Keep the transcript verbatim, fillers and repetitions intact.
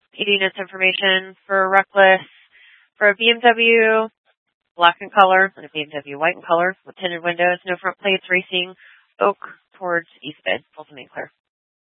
heating its information for Reckless. For a B M W, black in color, and a B M W white in color with tinted windows, no front plates, racing, oak towards East Bend. Ultimately clear.